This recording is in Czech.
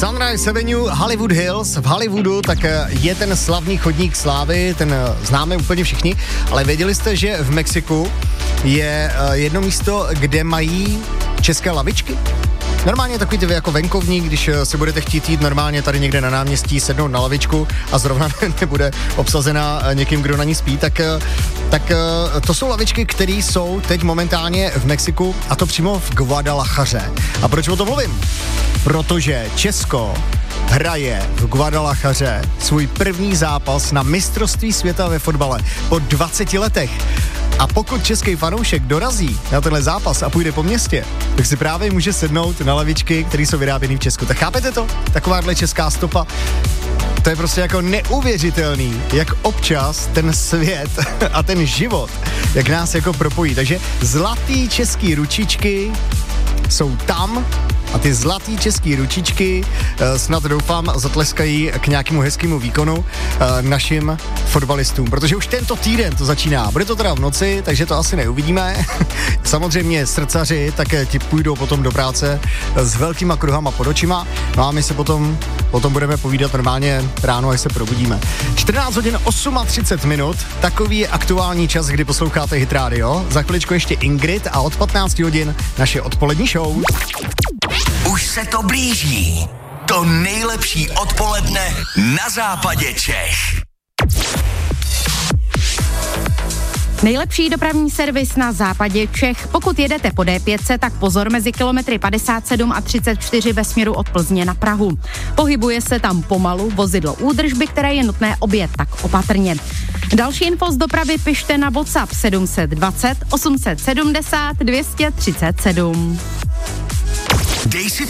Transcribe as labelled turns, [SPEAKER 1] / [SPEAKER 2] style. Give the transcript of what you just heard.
[SPEAKER 1] Sunrise Avenue, Hollywood Hills. V Hollywoodu tak je ten slavný chodník slávy, ten známe úplně všichni, ale věděli jste, že v Mexiku je jedno místo, kde mají české lavičky? Normálně takový ty jako venkovní, když si budete chtít jít normálně tady někde na náměstí, sednout na lavičku a zrovna nebude obsazena někým, kdo na ní spí, tak to jsou lavičky, které jsou teď momentálně v Mexiku, a to přímo v Guadalajaře. A proč o tom mluvím? Protože Česko hraje v Guadalajaře svůj první zápas na mistrovství světa ve fotbale po 20 letech. A pokud český fanoušek dorazí na tenhle zápas a půjde po městě, tak si právě může sednout na lavičky, které jsou vyráběny v Česku. Tak chápete to? Takováhle česká stopa. To je prostě jako neuvěřitelný, jak občas ten svět a ten život, jak nás jako propojí. Takže zlatý český ručičky jsou tam a ty zlatý český ručičky snad doufám zatleskají k nějakému hezkému výkonu našim fotbalistům, protože už tento týden to začíná. Bude to teda v noci, takže to asi neuvidíme. Samozřejmě srdcaři také ti půjdou potom do práce s velkýma kruhama pod očima, no a my se potom budeme povídat normálně ráno, až se probudíme. 14 hodin 38 minut, takový je aktuální čas, kdy posloucháte Hit Radio. Za chviličku ještě Ingrid a od 15 hodin naše odpolední show.
[SPEAKER 2] Už se to blíží. To nejlepší odpoledne na západě Čech.
[SPEAKER 3] Nejlepší dopravní servis na západě Čech. Pokud jedete po D5, tak pozor mezi kilometry 57 a 34 ve směru od Plzně na Prahu. Pohybuje se tam pomalu vozidlo údržby, které je nutné objet, tak opatrně. Další info z dopravy pište na WhatsApp 720 870 237.
[SPEAKER 2] Dej si